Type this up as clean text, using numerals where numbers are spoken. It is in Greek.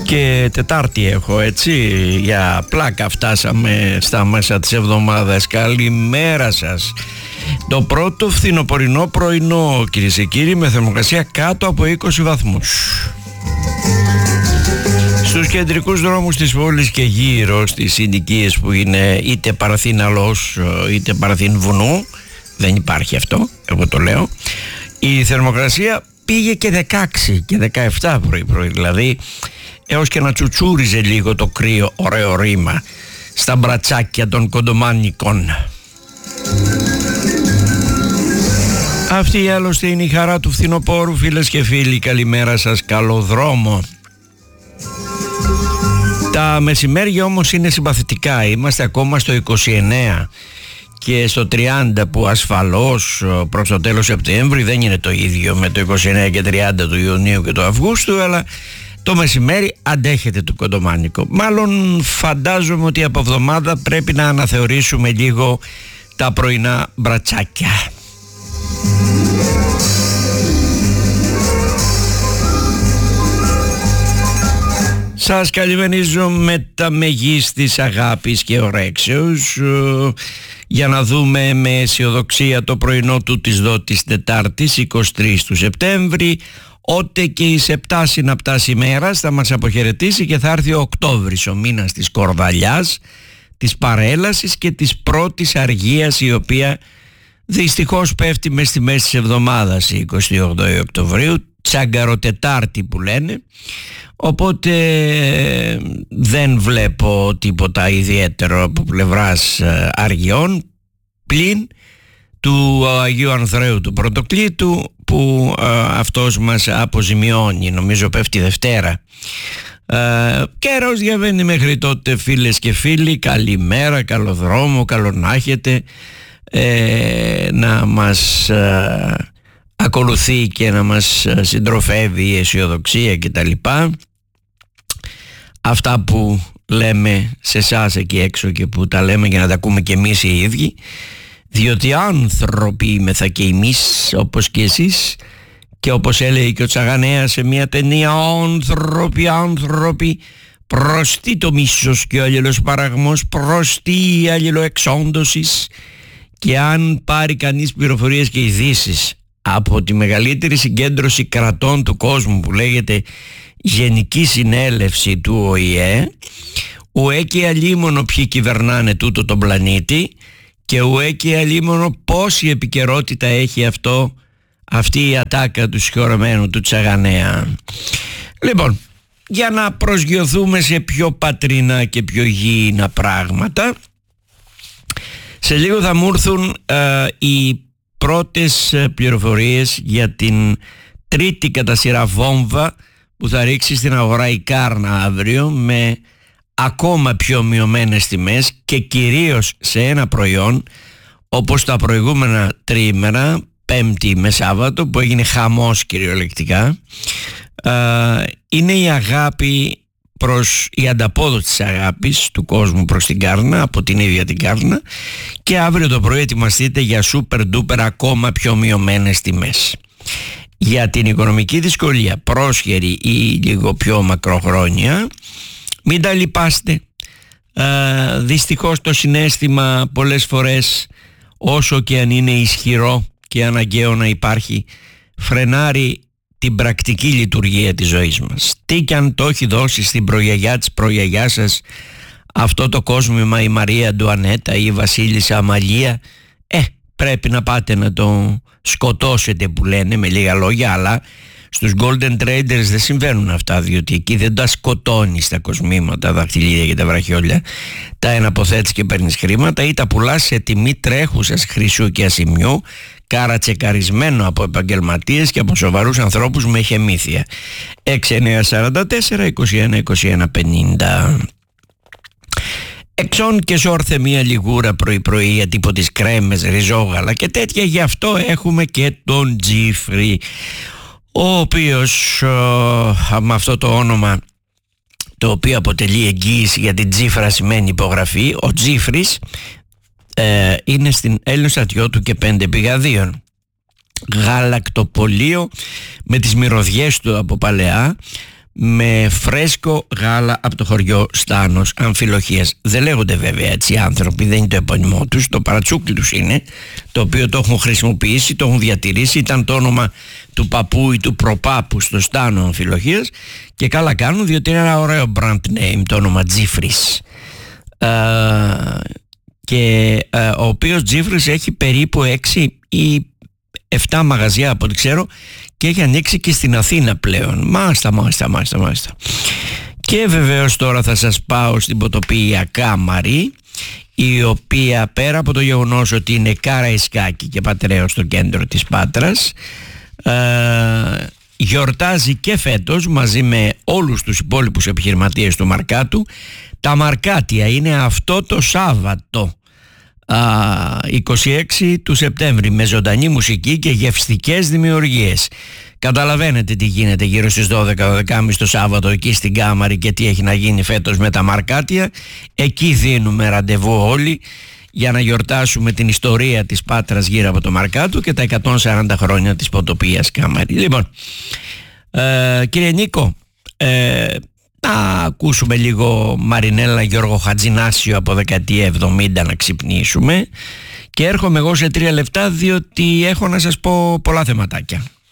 Και Τετάρτη έχω, έτσι, για πλάκα φτάσαμε στα μέσα της εβδομάδας. Καλημέρα σας. Το πρώτο φθινοπορεινό πρωινό, κυρίες και κύριοι, με θερμοκρασία κάτω από 20 βαθμούς. Στους κεντρικούς δρόμους της πόλης και γύρω στις συνοικίες που είναι είτε Παραθύναλος είτε Παραθύν Βουνού, δεν υπάρχει αυτό, εγώ το λέω, η θερμοκρασία πήγε και 16 και 17 πρωί, δηλαδή έως και να τσουτσούριζε λίγο το κρύο, ωραίο ρήμα στα μπρατσάκια των κοντομάνικων. Αυτή άλλωστε είναι η χαρά του φθινοπόρου, φίλες και φίλοι. Καλημέρα σας, καλό δρόμο. Τα μεσημέρια όμως είναι συμπαθητικά. Είμαστε ακόμα στο 29 και στο 30 που ασφαλώς προς το τέλος Σεπτέμβρη δεν είναι το ίδιο με το 29 και 30 του Ιουνίου και του Αυγούστου, αλλά το μεσημέρι αντέχεται το κοντομάνικο. Μάλλον φαντάζομαι ότι από εβδομάδα πρέπει να αναθεωρήσουμε λίγο τα πρωινά μπρατσάκια. Σας καλημερίζω με τα μεγίστης αγάπης και ορέξεως για να δούμε με αισιοδοξία το πρωινό του της δότης Τετάρτης 23 του Σεπτέμβρη, ότε και η σεπτά συναπτάς ημέρας θα μας αποχαιρετήσει και θα έρθει ο Οκτώβρης, ο μήνας της κορδαλιάς, της παρέλασης και της πρώτης αργίας, η οποία δυστυχώς πέφτει μες στη μέση της εβδομάδας, 28 Οκτωβρίου, τσαγκαροτετάρτη που λένε. Οπότε δεν βλέπω τίποτα ιδιαίτερο από πλευράς αργιών, πλην του Αγίου Ανδρέου του Πρωτοκλήτου, που αυτός μας αποζημιώνει, νομίζω πέφτει Δευτέρα. Καιρός διαβαίνει μέχρι τότε, φίλες και φίλοι. Καλημέρα, καλό δρόμο, καλό να έχετε, να μας ακολουθεί και να μας συντροφεύει η αισιοδοξία και τα λοιπά, αυτά που λέμε σε εσάς εκεί έξω και που τα λέμε για να τα ακούμε και εμείς οι ίδιοι, διότι άνθρωποι είμεθα και εμείς όπως και εσείς, και όπως έλεγε και ο Τσαγανέας σε μια ταινία, άνθρωποι, προς τι το μίσος και ο αλληλοσπαραγμός, προς τι η αλληλοεξόντωσης. Και αν πάρει κανείς πληροφορίες και ειδήσεις από τη μεγαλύτερη συγκέντρωση κρατών του κόσμου που λέγεται Γενική Συνέλευση του ΟΗΕ, ουέ και αλίμονο ποιοι κυβερνάνε τούτο τον πλανήτη, και ουέ και αλίμονο πόση επικαιρότητα έχει αυτή η ατάκα του συγχωρεμένου του Τσαγανέα. Λοιπόν, για να προσγειωθούμε σε πιο πατρινά και πιο υγιεινά πράγματα, σε λίγο θα μου έρθουν οι πρώτες πληροφορίες για την τρίτη κατά σειρά βόμβα που θα ρίξει στην αγορά η Κάρνα αύριο, με ακόμα πιο μειωμένες τιμές και κυρίως σε ένα προϊόν όπως τα προηγούμενα τριήμερα, Πέμπτη με Σάββατο, που έγινε χαμός κυριολεκτικά. Είναι η αγάπη η ανταπόδοση της αγάπης του κόσμου προς την Κάρνα, από την ίδια την Κάρνα, και αύριο το πρωί ετοιμαστείτε για super duper ακόμα πιο μειωμένες τιμές. Για την οικονομική δυσκολία, πρόσχερη ή λίγο πιο μακροχρόνια, μην τα λυπάστε. Δυστυχώς το συναίσθημα πολλές φορές, όσο και αν είναι ισχυρό και αναγκαίο να υπάρχει, φρενάρει την πρακτική λειτουργία της ζωής μας. Τι κι αν το έχει δώσει στην προγιαγιά της προγιαγιάς σας αυτό το κόσμημα η Μαρία Αντουανέτα ή η Βασίλισσα Αμαλία, πρέπει να πάτε να το σκοτώσετε, που λένε με λίγα λόγια. Αλλά στους Golden Traders δεν συμβαίνουν αυτά, διότι εκεί δεν τα σκοτώνεις τα κοσμήματα, τα δαχτυλίδια και τα βραχιόλια, τα εναποθέτεις και παίρνεις χρήματα, ή τα πουλάς σε τιμή τρέχουσας χρυσού και ασημιού, καρατσεκαρισμένο από επαγγελματίες και από σοβαρούς ανθρώπους με χεμήθεια. 6944-21-21-50. Εξών και σόρθε μια λιγούρα πρωί-πρωί για τύπο τις κρέμες, ριζόγαλα και τέτοια. Γι' αυτό έχουμε και τον Τζίφρι, ο οποίος με αυτό το όνομα, το οποίο αποτελεί εγγύηση για την Τζίφρα σημαίνει υπογραφή, ο Τζίφρις είναι στην Έλληνο στρατιώτου και 5 πηγαδίων. Γαλακτοπολείο με τις μυρωδιές του από παλαιά, με φρέσκο γάλα από το χωριό Στάνος Αμφιλοχίας. Δεν λέγονται βέβαια έτσι οι άνθρωποι, δεν είναι το επώνυμό τους, το παρατσούκλι τους είναι, το οποίο το έχουν χρησιμοποιήσει, το έχουν διατηρήσει, ήταν το όνομα του παππού ή του προπάπου στο Στάνο Αμφιλοχίας, και καλά κάνουν, διότι είναι ένα ωραίο brand name το όνομα Τζίφρις, και ο οποίος Τζίφρις έχει περίπου 6 ή 7 μαγαζιά από ό,τι ξέρω, και έχει ανοίξει και στην Αθήνα πλέον. Μάλιστα. Και βεβαίως τώρα θα σας πάω στην ποτοπία Κάμαρη, η οποία πέρα από το γεγονός ότι είναι Καραϊσκάκη και Πατρέως στο κέντρο της Πάτρας, γιορτάζει και φέτος μαζί με όλους τους υπόλοιπους επιχειρηματίες του Μαρκάτου. Τα Μαρκάτια είναι αυτό το Σάββατο 26 του Σεπτέμβρη, με ζωντανή μουσική και γευστικές δημιουργίες. Καταλαβαίνετε τι γίνεται γύρω στις 12-12.30 το Σάββατο εκεί στην Κάμαρη και τι έχει να γίνει φέτος με τα Μαρκάτια. Εκεί δίνουμε ραντεβού όλοι για να γιορτάσουμε την ιστορία της Πάτρας γύρω από το Μαρκάτο και τα 140 χρόνια της ποτοπίας Κάμαρη. Λοιπόν, κύριε Νίκο, να ακούσουμε λίγο Μαρινέλα Γιώργο Χατζηνάσιο από δεκαετία 70 να ξυπνήσουμε, και έρχομαι εγώ σε 3 λεπτά, διότι έχω να σας πω πολλά θεματάκια.